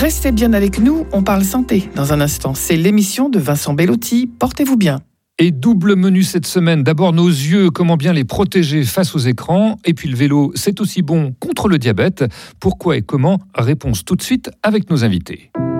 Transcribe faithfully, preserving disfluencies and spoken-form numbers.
Restez bien avec nous, on parle santé dans un instant. C'est l'émission de Vincent Bellotti. Portez-vous bien. Et double menu cette semaine. D'abord nos yeux, comment bien les protéger face aux écrans. Et puis le vélo, c'est aussi bon contre le diabète. Pourquoi et comment ? Réponse tout de suite avec nos invités.